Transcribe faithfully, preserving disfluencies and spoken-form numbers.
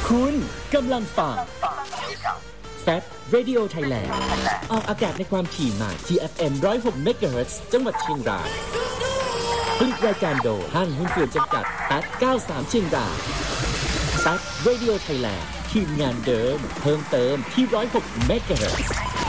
คุณกำลังฟังแฟต Radio Thailand ออกอากาศในความถี่ใหม่ ที เอฟ เอ็ม หนึ่งร้อยหก เมกะเฮิรตซ์ จังหวัดเชียงรายผลิตรายการโดยห้างหุ้นส่วนจำกัดแฟตเก้าสิบสามเชียงรายแฟต Radio Thailand ทีมงานเดิมเพิ่มเติมที่หนึ่งร้อยหก เมกะเฮิรตซ์